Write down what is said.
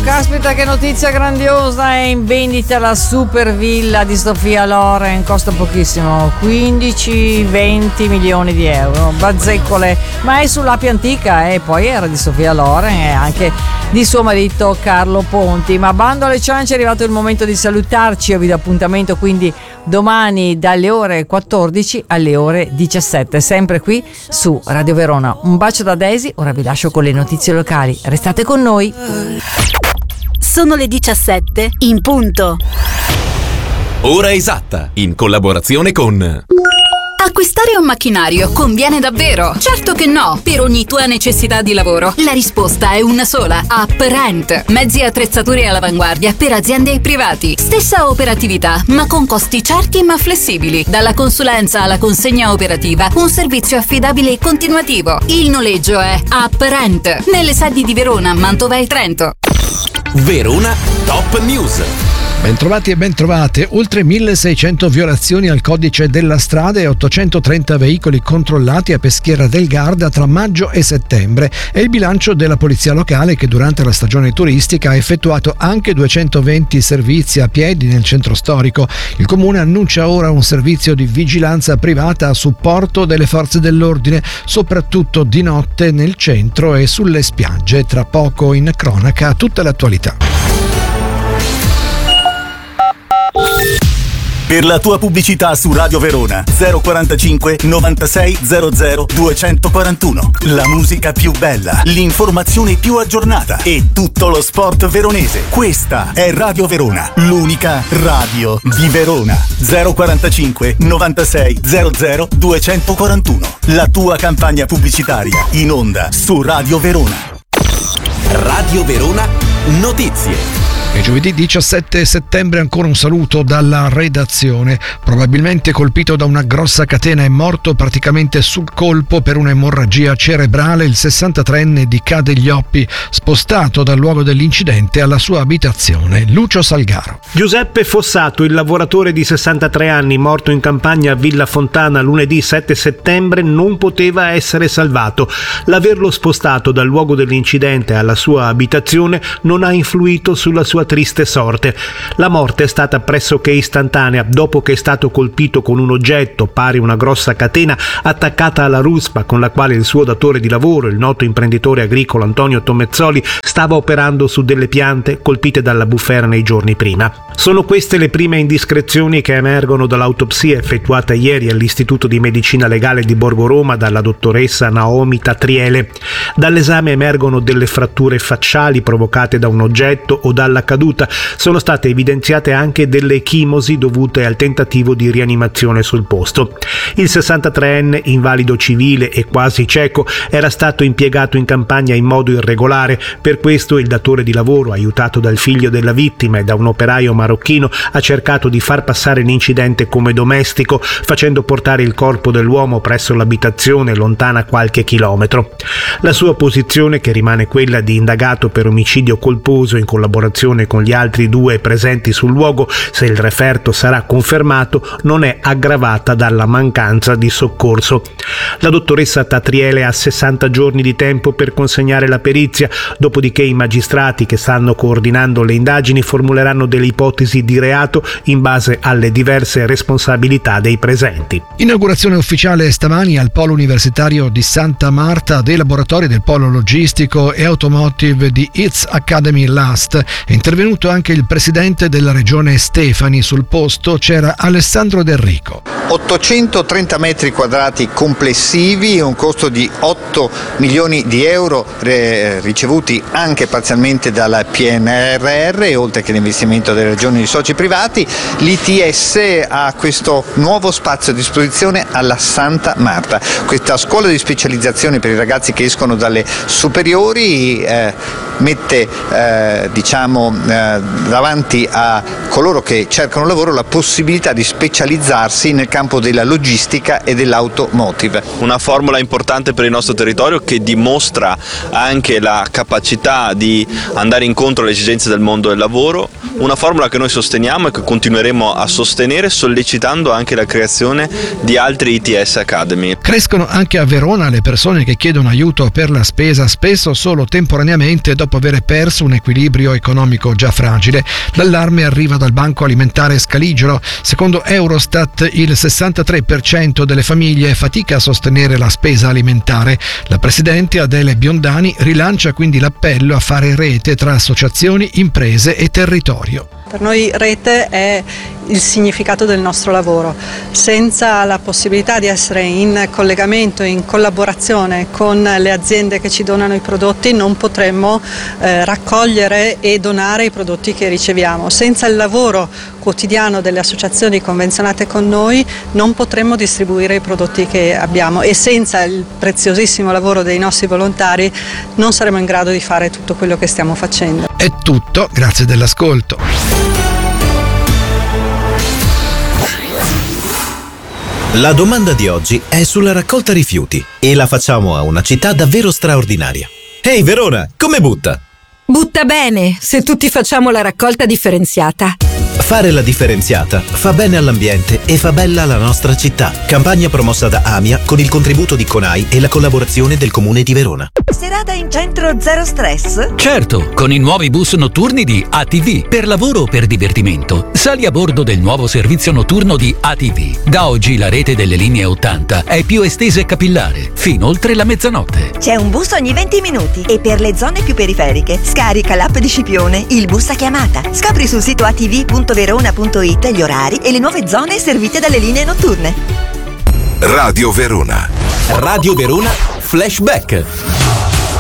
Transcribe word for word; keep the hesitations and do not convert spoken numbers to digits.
caspita che notizia grandiosa, è in vendita la super villa di Sofia Loren, costa pochissimo, quindici venti milioni di euro, bazzecole, ma è sull'Appia Antica e poi era di Sofia Loren e anche di suo marito Carlo Ponti. Ma bando alle ciance, è arrivato il momento di salutarci, io vi do appuntamento quindi domani dalle ore quattordici alle ore diciassette, sempre qui su Radio Verona. Un bacio da Daisy, ora vi lascio con le notizie locali, restate con noi. Sono le diciassette in punto. Ora esatta, in collaborazione con... Acquistare un macchinario conviene davvero? Certo che no! Per ogni tua necessità di lavoro, la risposta è una sola: UpRent. Mezzi e attrezzature all'avanguardia per aziende e privati. Stessa operatività, ma con costi certi ma flessibili. Dalla consulenza alla consegna operativa, un servizio affidabile e continuativo. Il noleggio è UpRent. Nelle sedi di Verona, Mantova e Trento. Verona Top News. Bentrovati e bentrovate. Oltre milleseicento violazioni al codice della strada e ottocentotrenta veicoli controllati a Peschiera del Garda tra maggio e settembre. È il bilancio della polizia locale, che durante la stagione turistica ha effettuato anche duecentoventi servizi a piedi nel centro storico. Il comune annuncia ora un servizio di vigilanza privata a supporto delle forze dell'ordine, soprattutto di notte nel centro e sulle spiagge. Tra poco in cronaca tutta l'attualità. Per la tua pubblicità su Radio Verona zero quarantacinque novantasei zero zero duecentoquarantuno. La musica più bella, l'informazione più aggiornata e tutto lo sport veronese. Questa è Radio Verona, l'unica radio di Verona. zero quarantacinque novantasei zero zero duecentoquarantuno. La tua campagna pubblicitaria in onda su Radio Verona. Radio Verona Notizie. E giovedì diciassette settembre ancora un saluto dalla redazione. Probabilmente colpito da una grossa catena, è morto praticamente sul colpo per un'emorragia cerebrale il sessantatreenne di Cadeglioppi, spostato dal luogo dell'incidente alla sua abitazione. Lucio Salgaro. Giuseppe Fossato, il lavoratore di sessantatré anni morto in campagna a Villa Fontana lunedì sette settembre, non poteva essere salvato. L'averlo spostato dal luogo dell'incidente alla sua abitazione non ha influito sulla sua triste sorte. La morte è stata pressoché istantanea dopo che è stato colpito con un oggetto pari una grossa catena attaccata alla ruspa con la quale il suo datore di lavoro, il noto imprenditore agricolo Antonio Tomezzoli, stava operando su delle piante colpite dalla bufera nei giorni prima. Sono queste le prime indiscrezioni che emergono dall'autopsia effettuata ieri all'Istituto di Medicina Legale di Borgo Roma dalla dottoressa Naomi Tatriele. Dall'esame emergono delle fratture facciali provocate da un oggetto o dalla caduta. Sono state evidenziate anche delle echimosi dovute al tentativo di rianimazione sul posto. Il sessantatreenne, invalido civile e quasi cieco, era stato impiegato in campagna in modo irregolare. Per questo il datore di lavoro, aiutato dal figlio della vittima e da un operaio marocchino, ha cercato di far passare l'incidente come domestico, facendo portare il corpo dell'uomo presso l'abitazione, lontana qualche chilometro. La sua posizione, che rimane quella di indagato per omicidio colposo in collaborazione con gli altri due presenti sul luogo, se il referto sarà confermato, non è aggravata dalla mancanza di soccorso. La dottoressa Tatriele ha sessanta giorni di tempo per consegnare la perizia, dopodiché i magistrati che stanno coordinando le indagini formuleranno delle ipotesi di reato in base alle diverse responsabilità dei presenti. Inaugurazione ufficiale stamani al Polo Universitario di Santa Marta dei laboratori del Polo Logistico e Automotive di It's Academy Last. È intervenuto anche il presidente della regione Stefani. Sul posto c'era Alessandro Del Rico. ottocentotrenta metri quadrati complessivi, un costo di otto milioni di euro eh, ricevuti anche parzialmente dal P N R R, oltre che l'investimento delle regioni di soci privati. L'I T S ha questo nuovo spazio a disposizione alla Santa Marta. Questa scuola di specializzazione per i ragazzi che escono dalle superiori eh, mette eh, diciamo eh, davanti a coloro che cercano lavoro la possibilità di specializzarsi nel campo della logistica e dell'automotive. Una formula importante per il nostro territorio che dimostra anche la capacità di andare incontro alle esigenze del mondo del lavoro, una formula che noi sosteniamo e che continueremo a sostenere, sollecitando anche la creazione di altri I T S Academy. Crescono anche a Verona le persone che chiedono aiuto per la spesa, spesso solo temporaneamente dopo dopo aver perso un equilibrio economico già fragile. L'allarme arriva dal Banco Alimentare Scaligero. Secondo Eurostat il sessantatré per cento delle famiglie fatica a sostenere la spesa alimentare. La presidente Adele Biondani rilancia quindi l'appello a fare rete tra associazioni, imprese e territorio. Per noi rete è il significato del nostro lavoro. Senza la possibilità di essere in collegamento, in collaborazione con le aziende che ci donano i prodotti, non potremmo eh, raccogliere e donare i prodotti che riceviamo. Senza il lavoro quotidiano delle associazioni convenzionate con noi non potremmo distribuire i prodotti che abbiamo, e senza il preziosissimo lavoro dei nostri volontari non saremo in grado di fare tutto quello che stiamo facendo. È tutto, grazie dell'ascolto. La domanda di oggi è sulla raccolta rifiuti e la facciamo a una città davvero straordinaria. Ehi Verona, come butta? Butta bene, se tutti facciamo la raccolta differenziata. Fare la differenziata fa bene all'ambiente e fa bella la nostra città. Campagna promossa da AMIA con il contributo di CONAI e la collaborazione del Comune di Verona. Serata in centro zero stress? Certo, con i nuovi bus notturni di A T V. Per lavoro o per divertimento, sali a bordo del nuovo servizio notturno di A T V. Da oggi la rete delle linee ottanta è più estesa e capillare, fino oltre la mezzanotte. C'è un bus ogni venti minuti e per le zone più periferiche scarica l'app di Scipione, il bus a chiamata. Scopri sul sito a t v punto verona punto it gli orari e le nuove zone servite dalle linee notturne. Radio Verona. Radio Verona Flashback.